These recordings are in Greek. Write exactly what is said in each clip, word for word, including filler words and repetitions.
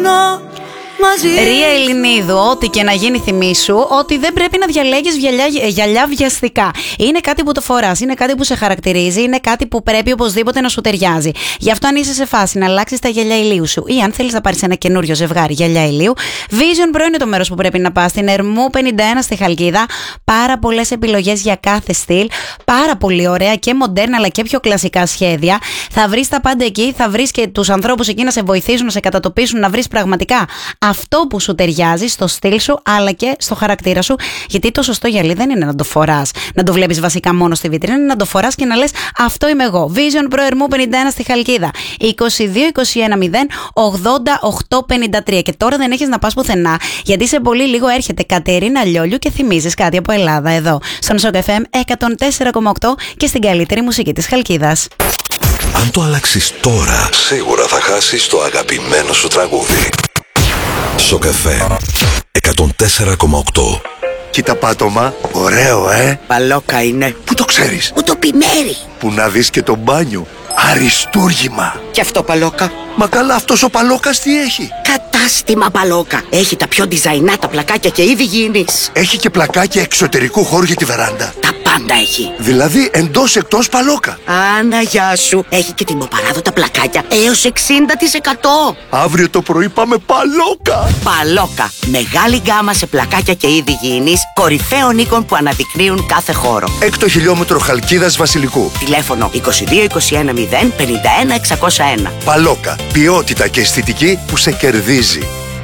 μόνο μαζί. Ρία Ελληνίδου, ό,τι και να γίνει θυμίσου, ότι δεν πρέπει να διαλέγεις γυαλιά, γυαλιά βιαστικά. Είναι κάτι που το φοράς, είναι κάτι που σε χαρακτηρίζει, είναι κάτι που πρέπει οπωσδήποτε να σου ταιριάζει. Γι' αυτό αν είσαι σε φάση να αλλάξεις τα γυαλιά ηλίου σου ή αν θέλεις να πάρεις ένα καινούριο ζευγάρι γυαλιά ηλίου, Vision Pro είναι το μέρος που πρέπει να πας. Στην Ερμού πενήντα ένα στη Χαλκίδα, πάρα πολλές επιλογές για κάθε στυλ, πάρα πολύ ωραία και μοντέρνα αλλά και πιο κλασικά σχέδια. Θα βρεις τα πάντα εκεί, θα βρεις και τους ανθρώπους εκεί να σε βοηθήσουν, να σε κατατοπίσουν, να βρεις πραγματικά αυτό που σου ταιριάζει στο στυλ σου αλλά και στο χαρακτήρα σου. Γιατί το σωστό γυαλί δεν είναι να το φοράς, να το βλέπεις βασικά μόνο στη βιτρίνα, είναι να το φοράς και να λες αυτό είμαι εγώ. Vision Pro Ερμού πενήντα ένα στη Χαλκίδα, είκοσι δύο είκοσι ένα μηδέν ογδόντα οκτώ πενήντα τρία. Και τώρα δεν έχεις να πας πουθενά, γιατί σε πολύ λίγο έρχεται Κατερίνα Λιόλιου και θυμίζεις κάτι από Ελλάδα εδώ, στον Σοκ εφ εμ εκατόν τέσσερα κόμμα οκτώ και στην καλύτερη μουσική της Χαλκίδας. Αν το αλλάξεις τώρα, σίγουρα θα χάσεις το αγαπημένο σου τραγούδι. Σοκ εφ εμ εκατόν τέσσερα κόμμα οκτώ. Κοίτα πάτωμα, ωραίο ε. Παλόκα είναι. Πού το ξέρεις? Μου το πει Μέρη. Που να δεις και το μπάνιο. Αριστούργημα. Και αυτό Παλόκα. Μα καλά, αυτός ο Παλόκας τι έχει? Κατάστημα Παλόκα. Έχει τα πιο διζαϊνάτα πλακάκια και είδη γήινης. Έχει και πλακάκια εξωτερικού χώρου για τη βεράντα. Τα πάντα έχει. Δηλαδή εντός εκτός Παλόκα. Άνα γεια σου. Έχει και τιμοπαράδοτα πλακάκια έως εξήντα τοις εκατό. Αύριο το πρωί πάμε Παλόκα. Παλόκα. Μεγάλη γκάμα σε πλακάκια και είδη γήινης, κορυφαίων οίκων που αναδεικνύουν κάθε χώρο. Έκτο χιλιόμετρο Χαλκίδας Βασιλικού. Τηλέφωνο είκοσι δύο είκοσι ένα μηδέν πενήντα ένα εξακόσια ένα. Παλόκα. Ποιότητα και αισθητική που σε κερδίζει.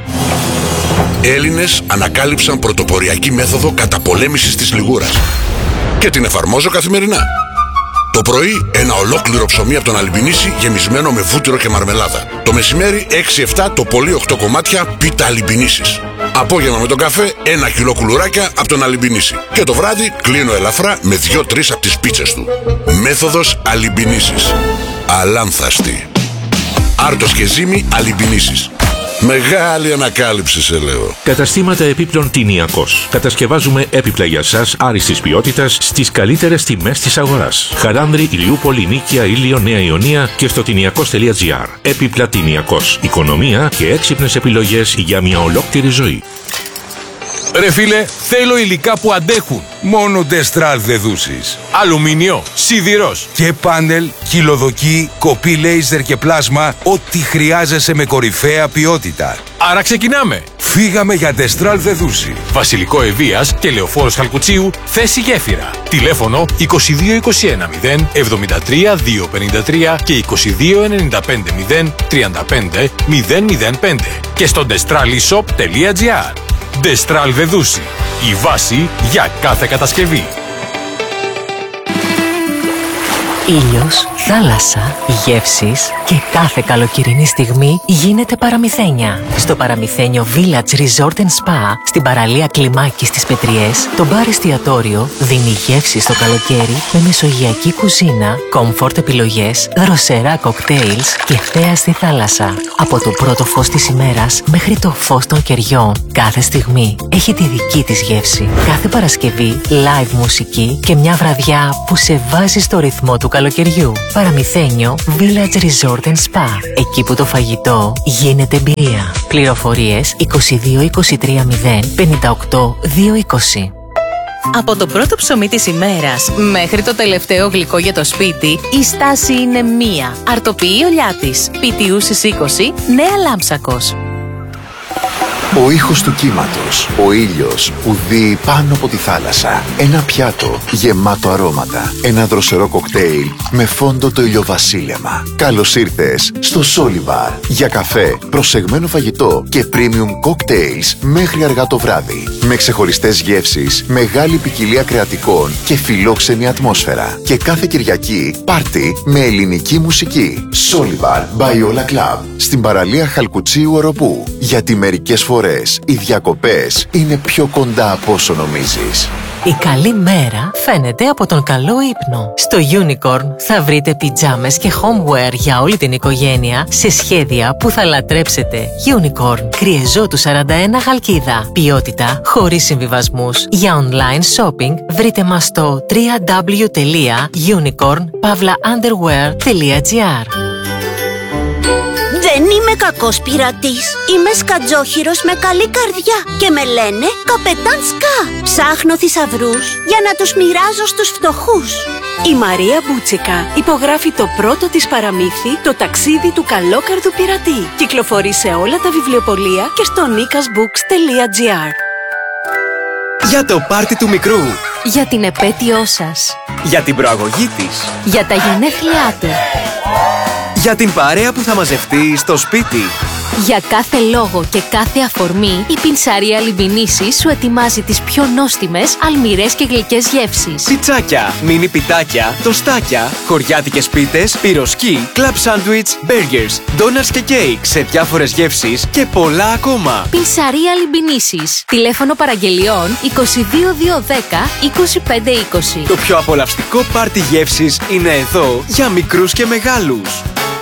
Έλληνες ανακάλυψαν πρωτοποριακή μέθοδο καταπολέμησης της λιγούρας και την εφαρμόζω καθημερινά. Το πρωί ένα ολόκληρο ψωμί από τον Αλιμπινίση γεμισμένο με βούτυρο και μαρμελάδα. Το μεσημέρι έξι εφτά το πολύ οκτώ κομμάτια πίτα Αλιμπινίσης. Απόγευμα με τον καφέ ένα κιλό κουλουράκια από τον Αλιμπινίση. Και το βράδυ κλείνω ελαφρά με δύο τρεις από τις πίτσες του. Μέθοδος Αλιμπινίσης. Αλάνθαστη. Άρτος και ζύμη Αλιμπινίσης. Μεγάλη ανακάλυψη σε λέω. Καταστήματα επίπλων Τινιακός. Κατασκευάζουμε έπιπλα για σας άριστης ποιότητας στις καλύτερες τιμές της αγοράς. Χαράνδρη, Ηλιούπολη, Νίκαια, Ήλιο, Νέα Ιωνία και στο τινιακός τελεία τζι άρ. Έπιπλα Τινιακός. Οικονομία και έξυπνες επιλογές για μια ολόκληρη ζωή. Ρε φίλε, θέλω υλικά που αντέχουν. Μόνο Destral δεδούσεις. Αλουμίνιο, σιδηρός και πάνελ, κυλοδοκή, κοπή λέιζερ και πλάσμα. Ό,τι χρειάζεσαι με κορυφαία ποιότητα. Άρα ξεκινάμε. Φύγαμε για Destral δεδούση. Βασιλικό Ευβοίας και Λεωφόρος Χαλκουτσίου, θέση γέφυρα. Τηλέφωνο είκοσι δύο είκοσι ένα μηδέν εβδομήντα τρία διακόσια πενήντα τρία και είκοσι δύο ενενήντα πέντε μηδέν τριάντα πέντε μηδέν μηδέν πέντε και στο destralishop τελεία τζι άρ. Destral Δεδούση. Η βάση για κάθε κατασκευή. Ήλιος, θάλασσα, γεύσεις και κάθε καλοκαιρινή στιγμή γίνεται παραμυθένια. Στο Παραμυθένιο Village Resort and Spa, στην παραλία Κλιμάκη στις Πετριές, το μπαρ εστιατόριο δίνει γεύση στο καλοκαίρι με μεσογειακή κουζίνα, comfort επιλογές, δροσερά κοκτέιλς και θέα στη θάλασσα. Από το πρώτο φως της ημέρας μέχρι το φως των κεριών, κάθε στιγμή έχει τη δική της γεύση. Κάθε Παρασκευή live μουσική και μια βραδιά που σε βάζει στο ρυθμό του καλοκαιριού. Παραμυθένιο Village Resort and Spa. Εκεί που το φαγητό γίνεται εμπειρία. Πληροφορίες είκοσι δύο είκοσι τρία μηδέν πενήντα οκτώ διακόσια είκοσι. Από το πρώτο ψωμί της ημέρας μέχρι το τελευταίο γλυκό για το σπίτι, η στάση είναι μία. Αρτοποιεί ο Λιάτης. Πιτιούσης είκοσι, Νέα Λάμψακος. Ο ήχος του κύματος, ο ήλιος που δει πάνω από τη θάλασσα. Ένα πιάτο γεμάτο αρώματα. Ένα δροσερό κοκτέιλ με φόντο το ηλιοβασίλεμα. Καλώς ήρθες στο Σόλιβαρ. Για καφέ, προσεγμένο φαγητό και premium cocktails μέχρι αργά το βράδυ. Με ξεχωριστές γεύσεις, μεγάλη ποικιλία κρεατικών και φιλόξενη ατμόσφαιρα. Και κάθε Κυριακή πάρτι με ελληνική μουσική. Σόλιβαρ by Ola Club. Στην παραλία Χαλκουτσίου Οροπού. Γιατί μερικές φορές οι διακοπές είναι πιο κοντά από όσο νομίζεις. Η καλή μέρα φαίνεται από τον καλό ύπνο. Στο Unicorn θα βρείτε πιτζάμες και homeware για όλη την οικογένεια σε σχέδια που θα λατρέψετε. Unicorn, Κριεζότου σαράντα ένα Χαλκίδα. Ποιότητα χωρίς συμβιβασμούς. Για online shopping βρείτε μας στο double-u double-u double-u τελεία unicorn pavla underwear τελεία τζι άρ. Δεν είμαι κακός πειρατής. Είμαι σκατζόχυρος με καλή καρδιά και με λένε Καπετάν Ska. Ψάχνω θησαυρούς για να τους μοιράζω στους φτωχούς. Η Μαρία Μπούτσικα υπογράφει το πρώτο της παραμύθι, το ταξίδι του καλόκαρδου πειρατή. Κυκλοφορεί σε όλα τα βιβλιοπωλεία και στο νίκας μπουκς τελεία τζι άρ. Για το πάρτι του μικρού. Για την επέτειό σας. Για την προαγωγή της. Για τα γενέθλιά του. Για την παρέα που θα μαζευτεί στο σπίτι. Για κάθε λόγο και κάθε αφορμή, η πινσαρία Λιμπινίσης σου ετοιμάζει τις πιο νόστιμες, αλμυρές και γλυκές γεύσεις. Πιτσάκια, μίνι πιτάκια, τοστάκια, χωριάτικες πίτες, πυροσκή, κλαμπ σάντουιτς, μπέργκερς, ντόνατς και κέικ σε διάφορες γεύσεις και πολλά ακόμα. Πινσαρία Λιμπινίσης. Τηλέφωνο παραγγελιών είκοσι δύο διακόσια δέκα είκοσι πέντε είκοσι. Το πιο απολαυστικό πάρτι γεύσης είναι εδώ για μικρούς και μεγάλους.